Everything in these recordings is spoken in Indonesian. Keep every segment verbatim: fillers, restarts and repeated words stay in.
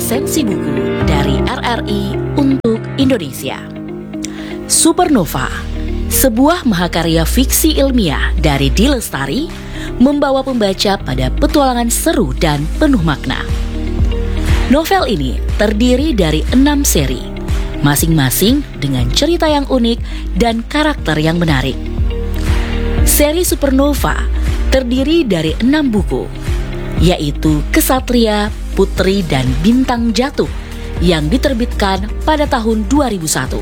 Esensi buku dari R R I untuk Indonesia. Supernova, sebuah mahakarya fiksi ilmiah dari D. Lestari, membawa pembaca pada petualangan seru dan penuh makna. Novel ini terdiri dari enam seri, masing-masing dengan cerita yang unik dan karakter yang menarik. Seri Supernova terdiri dari enam buku, yaitu Kesatria, Putri, dan Bintang Jatuh yang diterbitkan pada tahun dua ribu satu.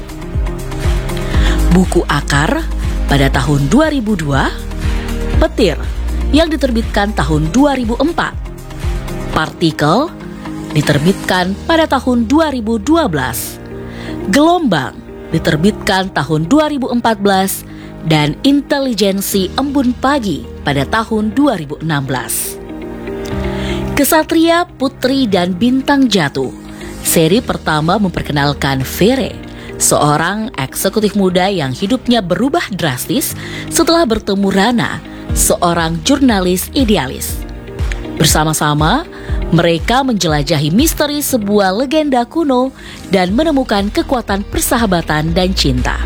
Buku Akar pada tahun dua ribu dua, Petir yang diterbitkan tahun dua ribu empat, Partikel diterbitkan pada tahun dua ribu dua belas, Gelombang diterbitkan tahun dua ribu empat belas, dan Intelijensi Embun Pagi pada tahun dua ribu enam belas. Kesatria, Putri, dan Bintang Jatuh, seri pertama memperkenalkan Vere, seorang eksekutif muda yang hidupnya berubah drastis setelah bertemu Rana, seorang jurnalis idealis. Bersama-sama, mereka menjelajahi misteri sebuah legenda kuno dan menemukan kekuatan persahabatan dan cinta.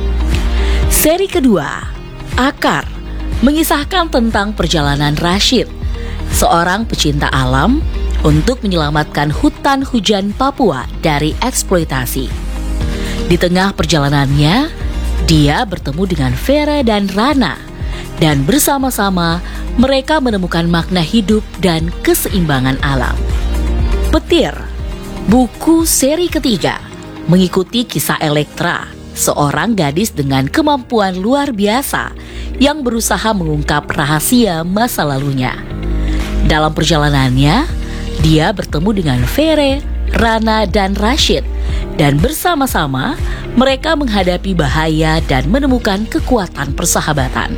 Seri kedua, Akar, mengisahkan tentang perjalanan Rashid, seorang pecinta alam, untuk menyelamatkan hutan hujan Papua dari eksploitasi. Di tengah perjalanannya, dia bertemu dengan Vere dan Rana, dan bersama-sama mereka menemukan makna hidup dan keseimbangan alam. Petir, buku seri ketiga, mengikuti kisah Elektra, seorang gadis dengan kemampuan luar biasa yang berusaha mengungkap rahasia masa lalunya. Dalam perjalanannya, dia bertemu dengan Vere, Rana, dan Rashid, dan bersama-sama mereka menghadapi bahaya dan menemukan kekuatan persahabatan.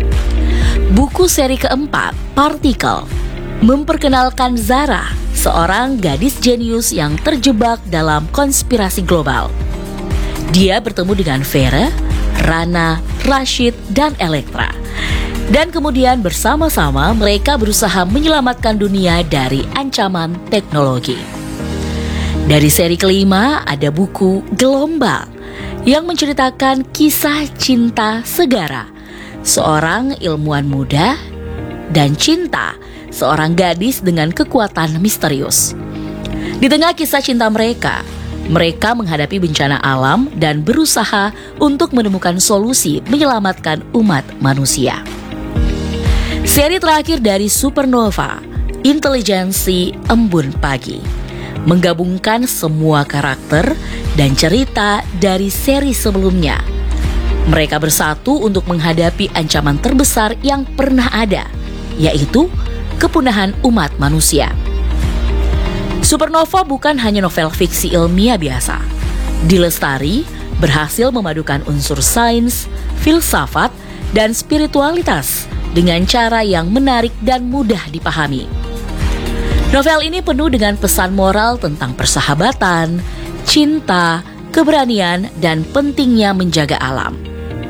Buku seri keempat, Partikel, memperkenalkan Zara, seorang gadis jenius yang terjebak dalam konspirasi global. Dia bertemu dengan Vere, Rana, Rashid, dan Elektra. Dan kemudian bersama-sama mereka berusaha menyelamatkan dunia dari ancaman teknologi. Dari seri kelima ada buku Gelombang yang menceritakan kisah cinta Segara, seorang ilmuwan muda, dan cinta seorang gadis dengan kekuatan misterius. Di tengah kisah cinta mereka, mereka menghadapi bencana alam dan berusaha untuk menemukan solusi menyelamatkan umat manusia. Seri terakhir dari Supernova, Intelijensi Embun Pagi, menggabungkan semua karakter dan cerita dari seri sebelumnya. Mereka bersatu untuk menghadapi ancaman terbesar yang pernah ada, yaitu kepunahan umat manusia. Supernova bukan hanya novel fiksi ilmiah biasa. D. Lestari berhasil memadukan unsur sains, filsafat, dan spiritualitas dengan cara yang menarik dan mudah dipahami. Novel ini penuh dengan pesan moral tentang persahabatan, cinta, keberanian, dan pentingnya menjaga alam.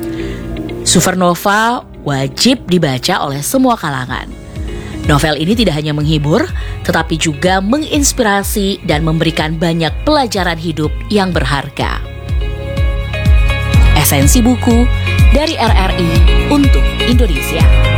Supernova wajib dibaca oleh semua kalangan. Novel ini tidak hanya menghibur, tetapi juga menginspirasi dan memberikan banyak pelajaran hidup yang berharga. Esensi buku dari R R I untuk Indonesia.